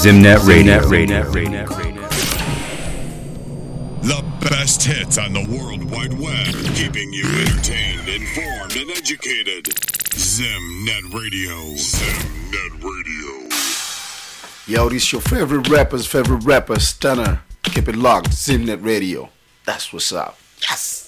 Zimnet Radio. The best hits on the World Wide Web, keeping you entertained, informed, and educated. Zimnet Radio. Zimnet Radio. Yo, this your favorite rapper, Stunner. Keep it locked, Zimnet Radio. That's what's up. Yes!